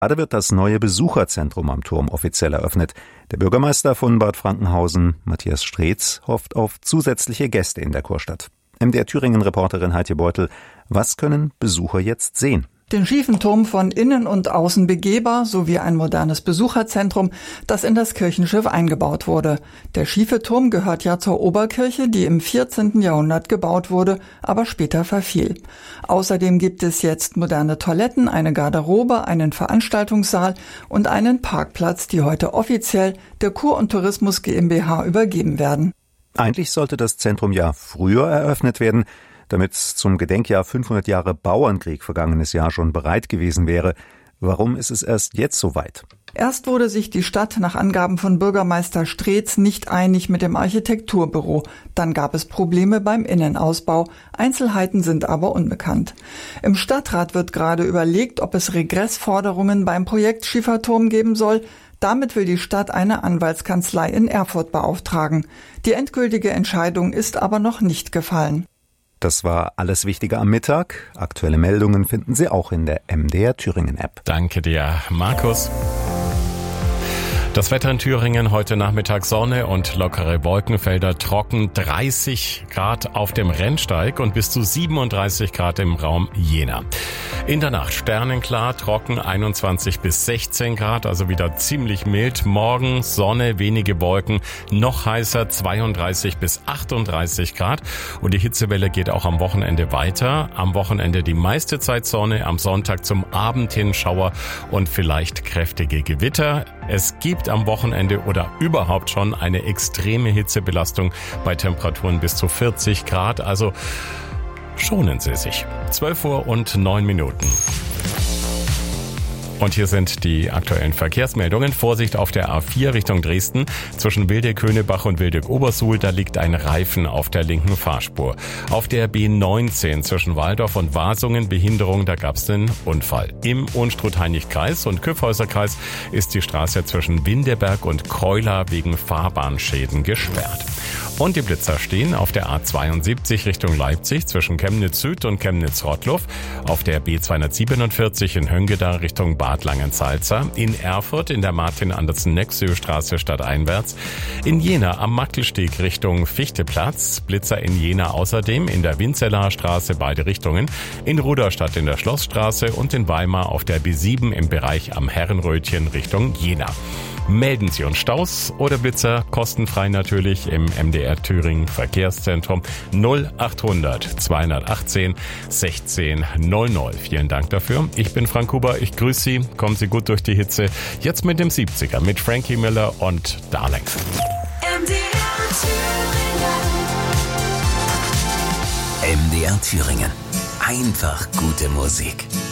Gerade wird das neue Besucherzentrum am Turm offiziell eröffnet. Der Bürgermeister von Bad Frankenhausen, Matthias Streetz, hofft auf zusätzliche Gäste in der Kurstadt. MDR Thüringen-Reporterin Heidje Beutel, was können Besucher jetzt sehen? Den schiefen Turm von innen und außen begehbar sowie ein modernes Besucherzentrum, das in das Kirchenschiff eingebaut wurde. Der schiefe Turm gehört ja zur Oberkirche, die im 14. Jahrhundert gebaut wurde, aber später verfiel. Außerdem gibt es jetzt moderne Toiletten, eine Garderobe, einen Veranstaltungssaal und einen Parkplatz, die heute offiziell der Kur- und Tourismus GmbH übergeben werden. Eigentlich sollte das Zentrum ja früher eröffnet werden, damit es zum Gedenkjahr 500 Jahre Bauernkrieg vergangenes Jahr schon bereit gewesen wäre. Warum ist es erst jetzt so weit? Erst wurde sich die Stadt nach Angaben von Bürgermeister Streetz nicht einig mit dem Architekturbüro. Dann gab es Probleme beim Innenausbau. Einzelheiten sind aber unbekannt. Im Stadtrat wird gerade überlegt, ob es Regressforderungen beim Projekt Schieferturm geben soll. Damit will die Stadt eine Anwaltskanzlei in Erfurt beauftragen. Die endgültige Entscheidung ist aber noch nicht gefallen. Das war alles Wichtige am Mittag. Aktuelle Meldungen finden Sie auch in der MDR Thüringen App. Danke dir, Markus. Das Wetter in Thüringen, heute Nachmittag Sonne und lockere Wolkenfelder, trocken 30 Grad auf dem Rennsteig und bis zu 37 Grad im Raum Jena. In der Nacht sternenklar, trocken 21 bis 16 Grad, also wieder ziemlich mild. Morgen Sonne, wenige Wolken, noch heißer 32 bis 38 Grad. Und die Hitzewelle geht auch am Wochenende weiter. Am Wochenende die meiste Zeit Sonne, am Sonntag zum Abend hin Schauer und vielleicht kräftige Gewitter. Es gibt am Wochenende oder überhaupt schon eine extreme Hitzebelastung bei Temperaturen bis zu 40 Grad. Also schonen Sie sich. 12:09 Und hier sind die aktuellen Verkehrsmeldungen. Vorsicht auf der A4 Richtung Dresden. Zwischen Wildeck-Höhnebach und Wildeck-Obersuhl, da liegt ein Reifen auf der linken Fahrspur. Auf der B19 zwischen Walldorf und Wasungen Behinderung, da gab es einen Unfall. Im Unstrut-Heinrich-Kreis und Kyffhäuser-Kreis ist die Straße zwischen Windeberg und Keula wegen Fahrbahnschäden gesperrt. Und die Blitzer stehen auf der A72 Richtung Leipzig zwischen Chemnitz Süd und Chemnitz Rottluff, auf der B247 in Höngeda Richtung Bad Langensalza, in Erfurt in der Martin-Andersen-Nexö-Straße stadteinwärts, in Jena am Mackelsteg Richtung Fichteplatz, Blitzer in Jena außerdem in der Winzeler Straße beide Richtungen, in Ruderstadt in der Schlossstraße und in Weimar auf der B7 im Bereich am Herrenrötchen Richtung Jena. Melden Sie uns Staus oder Blitzer, kostenfrei natürlich im MDR Thüringen Verkehrszentrum 0800 218 16 00. Vielen Dank dafür. Ich bin Frank Huber, ich grüße Sie. Kommen Sie gut durch die Hitze. Jetzt mit dem 70er, mit Frankie Miller und Darling. MDR Thüringen. Einfach gute Musik.